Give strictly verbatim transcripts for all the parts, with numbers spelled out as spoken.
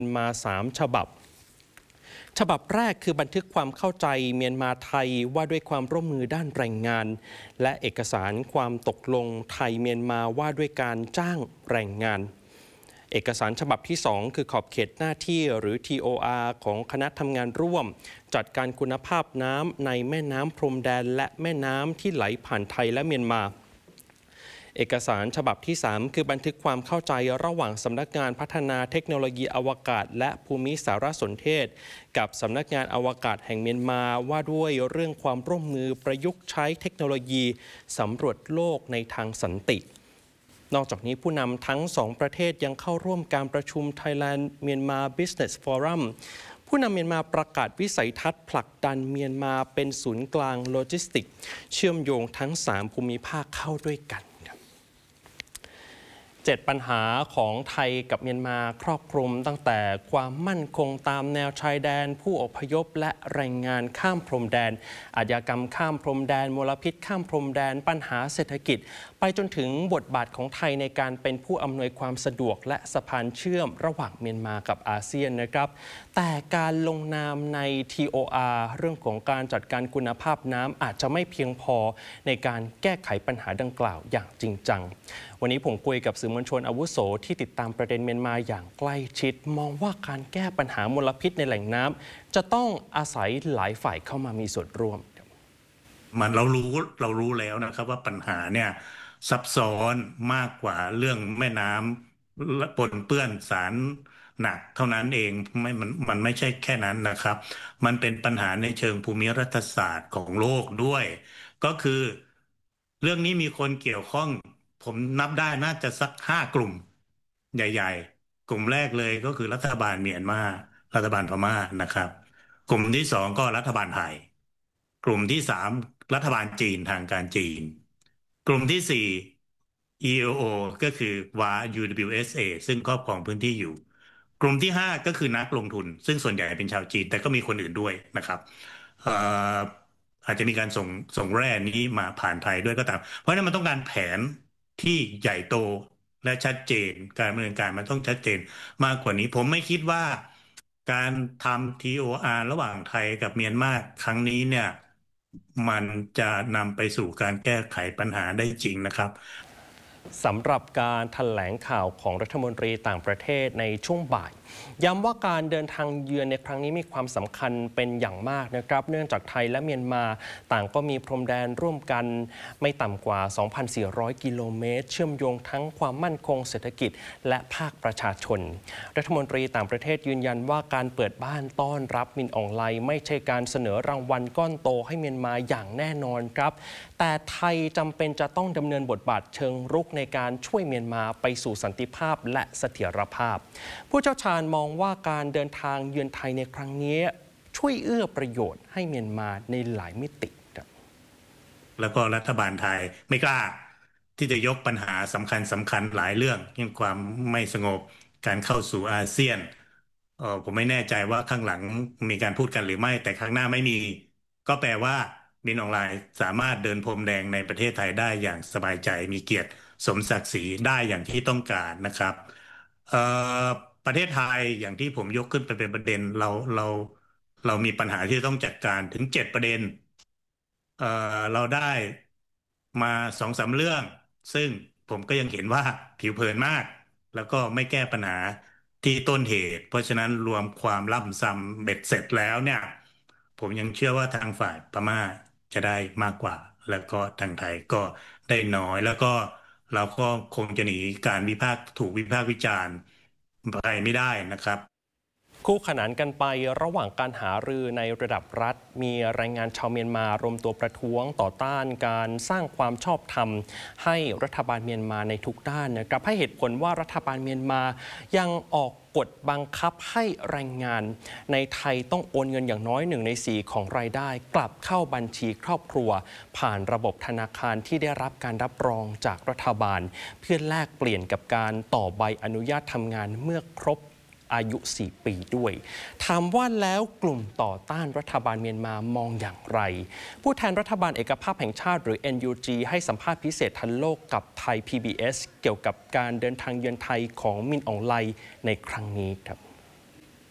มาสามฉบับฉบับแรกคือบันทึกความเข้าใจเมียนมาไทยว่าด้วยความร่วมมือด้านแรงงานและเอกสารความตกลงไทยเมียนมาว่าด้วยการจ้างแรงงานเอกสารฉบับที่สองคือขอบเขตหน้าที่หรือ ที โอ อาร์ ของคณะทำงานร่วมจัดการคุณภาพน้ำในแม่น้ำพรมแดนและแม่น้ำที่ไหลผ่านไทยและเมียนมาเอกสารฉบับที่สามคือบันทึกความเข้าใจระหว่างสำนักงานพัฒนาเทคโนโลยีอวกาศและภูมิสารสนเทศกับสำนักงานอวกาศแห่งเมียนมาว่าด้วยเรื่องความร่วมมือประยุกต์ใช้เทคโนโลยีสำรวจโลกในทางสันตินอกจากนี้ผู้นำทั้งสองประเทศยังเข้าร่วมการประชุม Thailand Myanmar Business Forum ผู้นำเมียนมาประกาศวิสัยทัศน์ผลักดันเมียนมาเป็นศูนย์กลางโลจิสติกส์เชื่อมโยงทั้งสามภูมิภาคเข้าด้วยกันเจ็ดปัญหาของไทยกับเมียนมาครอบคลุมตั้งแต่ความมั่นคงตามแนวชายแดนผู้อพยพและแรงงานข้ามพรมแดนอาชญากรรมข้ามพรมแดนมลพิษข้ามพรมแดนปัญหาเศรษฐกิจไปจนถึงบทบาทของไทยในการเป็นผู้อำนวยความสะดวกและสะพานเชื่อมระหว่างเมียนมากับอาเซียนนะครับแต่การลงนามใน ที โอ อาร์ เรื่องของการจัดการคุณภาพน้ำอาจจะไม่เพียงพอในการแก้ไขปัญหาดังกล่าวอย่างจริงจังวันนี้ผมคุยกับสื่อมวลชนอาวุโสที่ติดตามประเด็นเมียนมาอย่างใกล้ชิดมองว่าการแก้ปัญหามลพิษในแหล่งน้ำจะต้องอาศัยหลายฝ่ายเข้ามามีส่วนร่วมมันเรารู้เรารู้แล้วนะครับว่าปัญหาเนี่ยซับซ้อนมากกว่าเรื่องแม่น้ำปนเปื้อนสารหนักเท่านั้นเองไม่มันมันไม่ใช่แค่นั้นนะครับมันเป็นปัญหาในเชิงภูมิรัฐศาสตร์ของโลกด้วยก็คือเรื่องนี้มีคนเกี่ยวข้องผมนับได้น่าจะสักห้ากลุ่มใหญ่ๆกลุ่มแรกเลยก็คือรัฐบาลเมียนมารัฐบาลพม่านะครับกลุ่มที่สองก็รัฐบาลไทยกลุ่มที่สามรัฐบาลจีนทางการจีนกลุ่มที่สี่ อี โอ โอ ก็คือวา ยู ดับเบิลยู เอส เอ ซึ่งครอบครองพื้นที่อยู่กลุ่มที่ห้าก็คือนักลงทุนซึ่งส่วนใหญ่เป็นชาวจีนแต่ก็มีคนอื่นด้วยนะครับอาจจะมีการส่งส่งแร่นี้มาผ่านไทยด้วยก็ตามเพราะฉะนั้นมันต้องการแผนที่ใหญ่โตและชัดเจนการดำเนินการมันต้องชัดเจนมากกว่านี้ผมไม่คิดว่าการทำ ที โอ อาร์ ระหว่างไทยกับเมียนมาครั้งนี้เนี่ยมันจะนำไปสู่การแก้ไขปัญหาได้จริงนะครับสำหรับการแถลงข่าวของรัฐมนตรีต่างประเทศในช่วงบ่ายย้ำว่าการเดินทางเยือนในครั้งนี้มีความสำคัญเป็นอย่างมากนะครับเนื่องจากไทยและเมียนมาต่างก็มีพรมแดนร่วมกันไม่ต่ำกว่า สองพันสี่ร้อย กิโลเมตรเชื่อมโยงทั้งความมั่นคงเศรษฐกิจและภาคประชาชนรัฐมนตรีต่างประเทศยืนยันว่าการเปิดบ้านต้อนรับมินอองไลไม่ใช่การเสนอรางวัลก้อนโตให้เมียนมาอย่างแน่นอนครับแต่ไทยจำเป็นจะต้องดำเนินบทบาทเชิงรุกในการช่วยเมียนมาไปสู่สันติภาพและเสถียรภาพผู้เชี่ยวชาญมองว่าการเดินทางเยือนไทยในครั้งนี้ช่วยเอื้อประโยชน์ให้เมียนมาในหลายมิติครับแล้วก็รัฐบาลไทยไม่กล้าที่จะยกปัญหาสำคัญสำคัญหลายเรื่องเช่นความไม่สงบการเข้าสู่อาเซียนเออผมไม่แน่ใจว่าข้างหลังมีการพูดกันหรือไม่แต่ข้างหน้าไม่มีก็แปลว่ามินออนไลน์สามารถเดินพรมแดงในประเทศไทยได้อย่างสบายใจมีเกียรติสมศักดิ์ศรีได้อย่างที่ต้องการนะครับเอ่อประเทศไทยอย่างที่ผมยกขึ้นไปเป็นประเด็นเราเราเรามีปัญหาที่ต้องจัดการถึงเจ็ดประเด็นเอ่อเราได้มาสองสามเรื่องซึ่งผมก็ยังเห็นว่าผิวเผินมากแล้วก็ไม่แก้ปัญหาที่ต้นเหตุเพราะฉะนั้นรวมความล่ำซ้ำเบ็ดเสร็จแล้วเนี่ยผมยังเชื่อว่าทางฝ่ายพม่าจะได้มากกว่าแล้วก็ทางไทยก็ได้น้อยแล้วก็เราก็คงจะหนีการวิพากษ์ถูกวิพากษ์วิจารณ์ไปไม่ได้นะครับคู่ขนานกันไประหว่างการหารือในระดับรัฐมีแรงงานชาวเมียนมารวมตัวประท้วงต่อต้านการสร้างความชอบธรรมให้รัฐบาลเมียนมาในทุกด้านนะครับให้เหตุผลว่ารัฐบาลเมียนมายังออกกฎบังคับให้แรงงานในไทยต้องโอนเงินอย่างน้อยหนึ่งในสี่ของรายได้กลับเข้าบัญชีครอบครัวผ่านระบบธนาคารที่ได้รับการรับรองจากรัฐบาลเพื่อแลกเปลี่ยนกับการต่อใบอนุญาตทำงานเมื่อครบอายุสี่ปีด้วยถามว่าแล้วกลุ่มต่อต้านรัฐบาลเมียนมามองอย่างไรผู้แทนรัฐบาลเอกภาพแห่งชาติหรือ เอ็น ยู จี ให้สัมภาษณ์พิเศษทันโลกกับไทย พี บี เอส เกี่ยวกับการเดินทางเยือนไทยของมินอองไลในครั้งนี้ครับ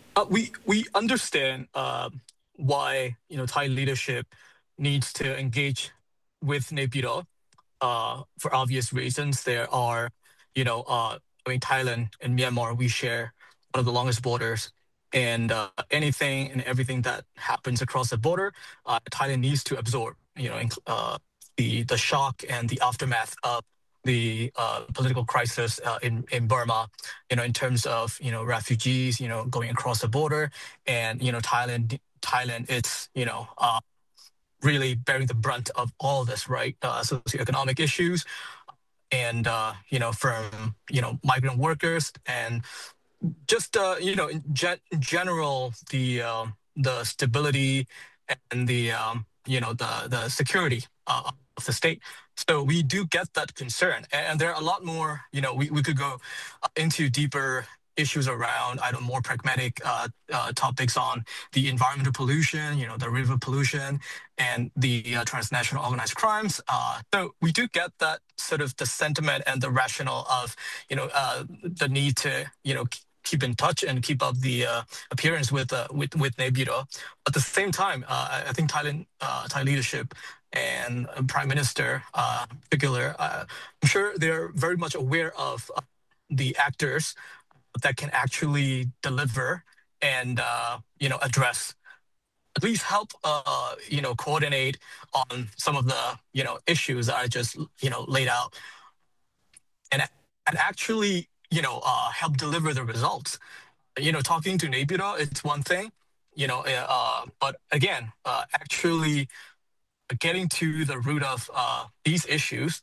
Uh, we we understand uh, why you know Thai leadership needs to engage with Naypyidaw uh, for obvious reasons. There are, you know, uh, I mean, Thailand and Myanmar, we share one of the longest borders. And uh, anything and everything that happens across the border, uh, Thailand needs to absorb, you know, inc- uh, the the shock and the aftermath of the uh, political crisis uh, in in Burma, you know, in terms of you know refugees, you know, going across the border, and you know Thailand Thailand, it's you know uh, really bearing the brunt of all this, right? Uh, socioeconomic issues and, uh, you know, from, you know, migrant workers and just, uh, you know, in, gen- in general, the, um, the stability and the, um, you know, the, the security uh, of the state. So we do get that concern. And, and there are a lot more, you know, we, we could go uh, into deeper issues around, I don't know, more pragmatic uh, uh, topics on the environmental pollution, you know, the river pollution, and the uh, transnational organized crimes. Uh, so we do get that sort of the sentiment and the rationale of, you know, uh, the need to, you know, keep in touch and keep up the uh, appearance with uh, with with Naypyidaw. At the same time, uh, I I think Thailand, uh, Thai leadership and uh, Prime Minister, uh, in particular, uh, I'm sure they're very much aware of uh, the actors that can actually deliver and uh, you know address, at least help uh, you know coordinate on some of the you know issues that I just you know laid out, and and actually you know uh, help deliver the results. You know, talking to Naypyidaw, it's one thing, you know, uh, uh, but again, uh, actually getting to the root of uh, these issues,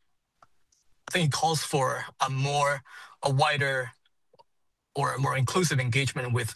I think it calls for a more, a wider or a more inclusive engagement with,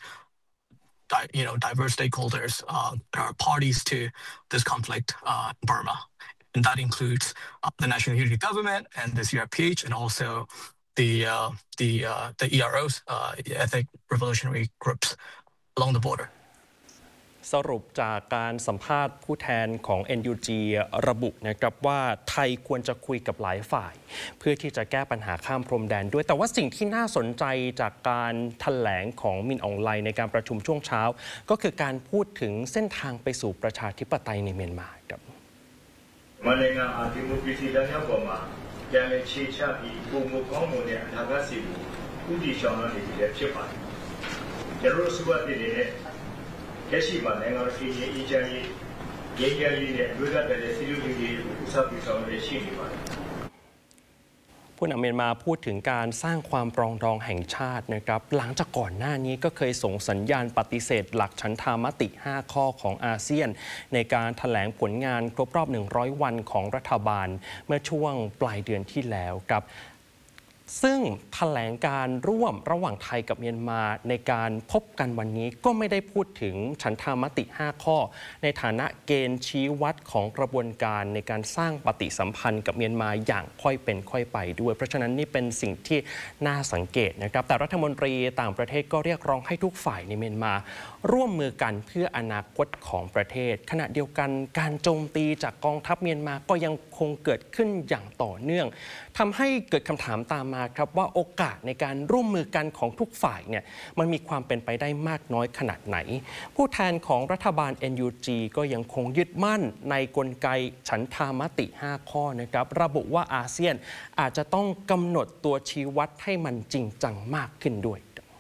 di- you know, diverse stakeholders uh, that are parties to this conflict uh, in Burma. And that includes uh, the National Unity Government and the C R P H, and also the uh, the uh, the E R Os, uh, ethnic revolutionary groups along the border. สรุปจากการสัมภาษณ์ผู้แทนของ เอ็น ยู จี ระบุนะครับว่าไทยควรจะคุยกับหลายฝ่าย เพื่อที่จะแก้ปัญหาข้ามพรมแดนด้วยแต่ว่าสิ่งที่น่าสนใจจากการแถลงของมินอองไลน์ในการประชุมช่วงเช้าก็คือการพูดถึงเส้นทางไปสู่ประชาธิปไตยในเมียนมาครับမြန်မာနိုင်ငံဟာဒီမိုကရေစီလမ်းကြောင်းပေါ်မှာပြန်လည်ခြေချပြီးပုံမကောင်းမွန်တဲ့အနာဂတ်စီကိုဥတည်ဆောင်ရွက်နေပြီလည်းဖြစ်ပါတယ်။ကျွန်တော်တို့စုဝေးနေတဲ့လက်ရှိမှာနိုင်ငံတော်ပြည်ရေးအေဂျင်စီရင်းရည်နဲ့အမျိုးသားပြည်ရေးစီလူတွေကိုစပြီးဆောင်ရွက်ရှိနေပါတယ်ผู้นำเมียนมาพูดถึงการสร้างความปรองดองแห่งชาตินะครับหลังจากก่อนหน้านี้ก็เคยส่งสัญญาณปฏิเสธหลักฉันทามติห้าข้อของอาเซียนในการแถลงผลงานครบรอบหนึ่งร้อยวันของรัฐบาลเมื่อช่วงปลายเดือนที่แล้วครับซึ่งแถลงการร่วมระหว่างไทยกับเมียนมาในการพบกันวันนี้ก็ไม่ได้พูดถึงฉันทามติห้าข้อในฐานะเกณฑ์ชี้วัดของกระบวนการในการสร้างปฏิสัมพันธ์กับเมียนมาอย่างค่อยเป็นค่อยไปด้วยเพราะฉะนั้นนี่เป็นสิ่งที่น่าสังเกตนะครับแต่รัฐมนตรีต่างประเทศก็เรียกร้องให้ทุกฝ่ายในเมียนมาร่วมมือกันเพื่ออนาคตของประเทศขณะเดียวกันการโจมตีจากกองทัพเมียนมาก็ยังคงเกิดขึ้นอย่างต่อเนื่องทำให้เกิดคำถามตามมาครับว่าโอกาสในการร่วมมือกันของทุกฝ่ายเนี่ยมันมีความเป็นไปได้มากน้อยขนาดไหนผู้แทนของรัฐบาล เอ็น ยู จี ก็ยังคงยึดมั่นในกลไกฉันทามติห้าข้อนะครับระบุว่าอาเซียนอาจจะต้องกำหนดตัวชี้วัดให้มันจริงจังมากขึ้นด้วย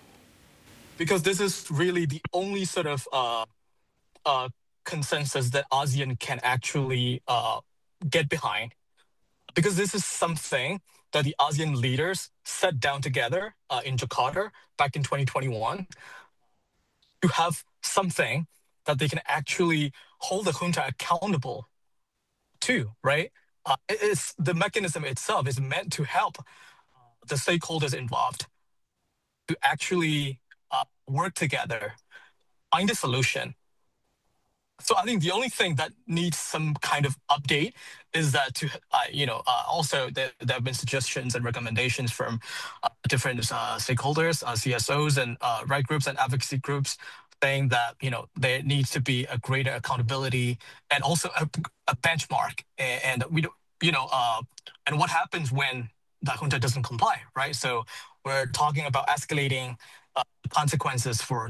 Because this is really the only sort of uh, uh, consensus that ASEAN can actually uh, get behind. Because this is something that the ASEAN leaders sat down together uh, in Jakarta back in twenty twenty-one to have something that they can actually hold the junta accountable to, right? Uh, it's, the mechanism itself is meant to help the stakeholders involved to actually uh, work together, find a solution. So I think the only thing that needs some kind of update is that to uh, you know uh, also there, there have been suggestions and recommendations from uh, different uh, stakeholders, uh, C S Os and uh, right groups and advocacy groups saying that you know there needs to be a greater accountability and also a, a benchmark and, and we don't you know uh, and what happens when the junta doesn't comply, right? So we're talking about escalating uh, consequences for